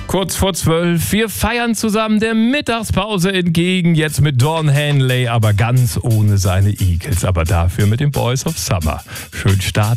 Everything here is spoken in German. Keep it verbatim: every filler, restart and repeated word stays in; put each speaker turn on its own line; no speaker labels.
Kurz vor zwölf, wir feiern zusammen der Mittagspause entgegen, jetzt mit Don Henley, aber ganz ohne seine Eagles, aber dafür mit den Boys of Summer. Schönen Start